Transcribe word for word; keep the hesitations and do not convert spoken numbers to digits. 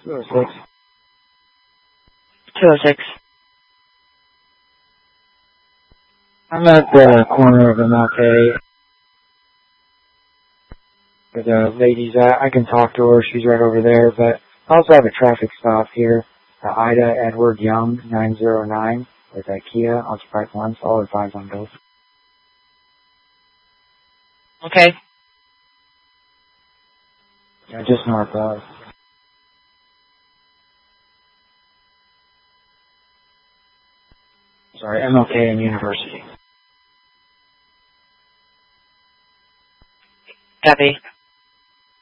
two oh six. two oh six. I'm at the corner of M L K. Where the lady's at. I can talk to her. She's right over there. But I also have a traffic stop here. Uh, Ida Edward Young, nine oh nine. With a Kia. I'll strike one. So I'll advise on both. Okay. Yeah, just north of. Sorry, M L K and University. Copy.